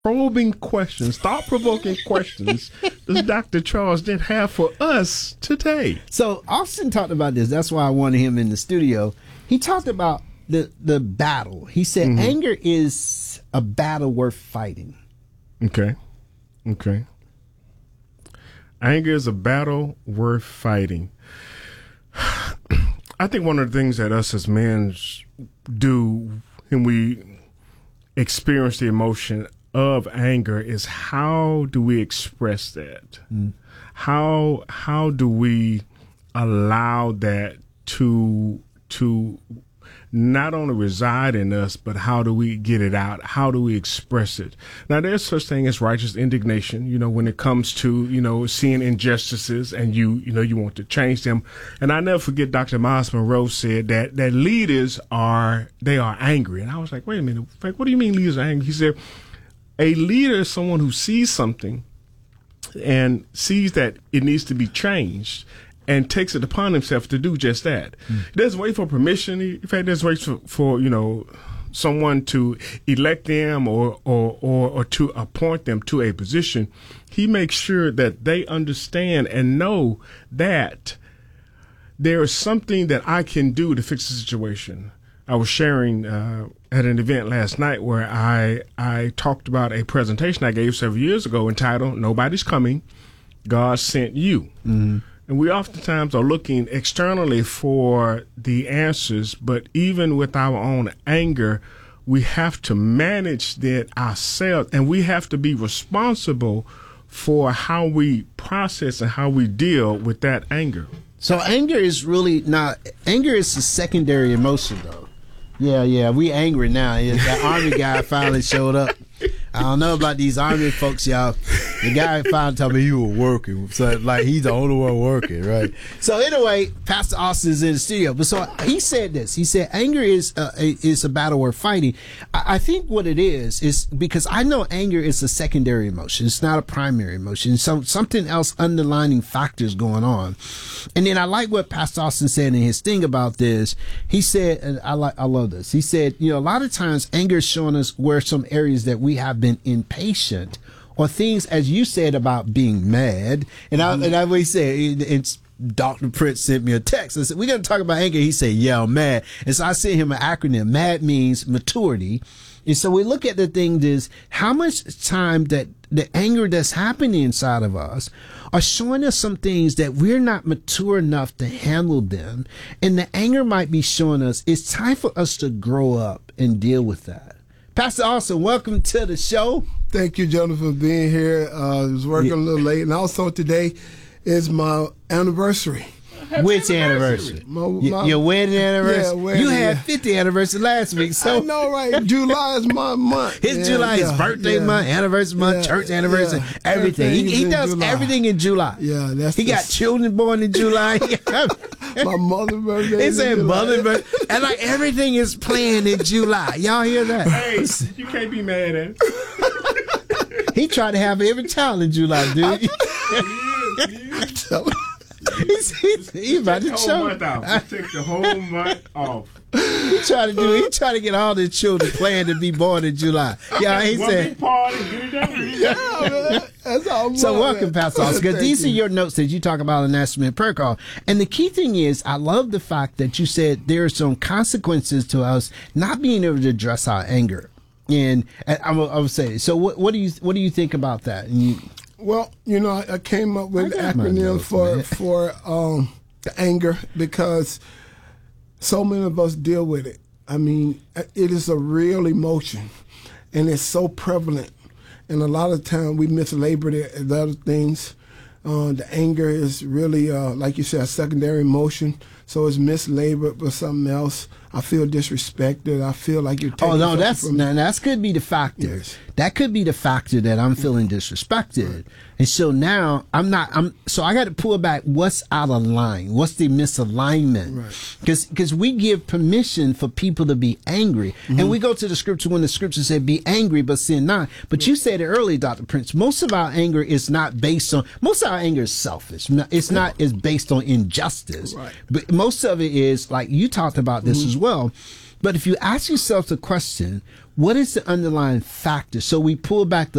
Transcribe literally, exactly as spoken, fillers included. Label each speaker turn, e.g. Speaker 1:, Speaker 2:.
Speaker 1: probing questions, thought-provoking questions does Doctor Charles Dent have for us today?
Speaker 2: So Austin talked about this. That's why I wanted him in the studio. He talked about the the battle. He said mm-hmm. anger is a battle worth fighting.
Speaker 1: Okay. Okay. Anger is a battle worth fighting. I think one of the things that us as men do when we experience the emotion of anger is how do we express that? Mm. How how do we allow that to to not only reside in us, but how do we get it out? How do we express it? Now, there's such thing as righteous indignation, you know, when it comes to, you know, seeing injustices and you, you know, you want to change them. And I never forget Doctor Miles Monroe said that, that leaders are, they are angry. And I was like, wait a minute, Frank, what do you mean leaders are angry? He said, a leader is someone who sees something and sees that it needs to be changed and takes it upon himself to do just that. Mm. He doesn't wait for permission. He, in fact, doesn't wait for, for, you know, someone to elect them or, or, or, or to appoint them to a position. He makes sure that they understand and know that there is something that I can do to fix the situation. I was sharing uh, at an event last night where I I talked about a presentation I gave several years ago entitled "Nobody's Coming, God Sent You." Mm-hmm. And we oftentimes are looking externally for the answers, but even with our own anger, we have to manage that ourselves, and we have to be responsible for how we process and how we deal with that anger.
Speaker 2: So anger is really not, anger is a secondary emotion, though. Yeah, yeah, we angry now. That army guy finally showed up. I don't know about these army folks, y'all. The guy finally told me he was working. So, like, he's the only one working, right? So, anyway, Pastor Austin's in the studio. But so he said this. He said, anger is uh, a, is a battle worth fighting. I, I think what it is, is because I know anger is a secondary emotion. It's not a primary emotion. So, something else underlining factors going on. And then I like what Pastor Austin said in his thing about this. He said, and I like, I love this. He said, you know, a lot of times anger is showing us where some areas that we have been impatient, or things, as you said, about being mad. And I, and I always say, it's Doctor Prince sent me a text. I said, we're going to talk about anger. He said, yeah, I'm mad. And so I sent him an acronym. MAD means maturity. And so we look at the thing is how much time that the anger that's happening inside of us are showing us some things that we're not mature enough to handle them. And the anger might be showing us it's time for us to grow up and deal with that. Pastor Austin, welcome to the show.
Speaker 3: Thank you, Jonathan, for being here. Uh, I was working yeah. a little late. And also today is my anniversary.
Speaker 2: Which anniversary? My, my, your wedding anniversary?
Speaker 3: Yeah, wedding,
Speaker 2: you had
Speaker 3: yeah.
Speaker 2: fifty anniversary last week. So
Speaker 3: I know, right? July is my month.
Speaker 2: His yeah, July is yeah, birthday yeah. month, anniversary month, yeah, church anniversary, yeah. everything. everything he he does July. everything in July.
Speaker 3: Yeah, that's
Speaker 2: He got children born in July.
Speaker 3: My mother's birthday.
Speaker 2: He said mother's birthday. And like everything is planned in July. Y'all hear that?
Speaker 1: Hey, you can't be mad at it.
Speaker 2: He tried to have every child in July, dude. He's, he's, he's about to choke.
Speaker 1: Take the whole month off.
Speaker 2: He tried to do. He tried to get all the children planned to be born in July. Yeah, he
Speaker 1: One
Speaker 2: said.
Speaker 1: Big party, get it done.
Speaker 3: Yeah, man. That's all.
Speaker 2: So welcome, Pastor Oscar. These are your notes that you talk about in the National Men Prayer Call. And the key thing is, I love the fact that you said there are some consequences to us not being able to address our anger. And I will, I will say, so what, what do you what do you think about that? And you,
Speaker 3: Well, you know, I, I came up with an acronym notes, for man. for um, the anger because so many of us deal with it. I mean, it is a real emotion, and it's so prevalent. And a lot of time we mislabel it as other things. Uh, the anger is really, uh, like you said, a secondary emotion. So it's mislabeled with something else. I feel disrespected. I feel like you're taking
Speaker 2: Oh, no, that's,
Speaker 3: from
Speaker 2: now, that could be the factor.
Speaker 3: Yes.
Speaker 2: That could be the factor that I'm feeling disrespected. Right. And so now I'm not, I'm, so I got to pull back what's out of line. What's the misalignment? Right. Because, because we give permission for people to be angry. Mm-hmm. And we go to the scripture when the scripture said, be angry, but sin not. But you said it earlier, Doctor Prince, most of our anger is not based on, most of our anger is selfish. It's not, it's based on injustice.
Speaker 3: Right.
Speaker 2: But most of it is, like you talked about this mm-hmm. as well. But if you ask yourself the question, what is the underlying factor? So we pull back the